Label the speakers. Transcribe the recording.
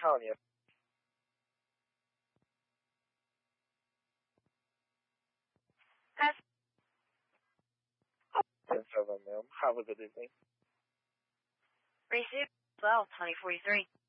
Speaker 1: calling you.
Speaker 2: Yes.
Speaker 1: Yes, ma'am. Have a good evening.
Speaker 2: Receive 12, 2043.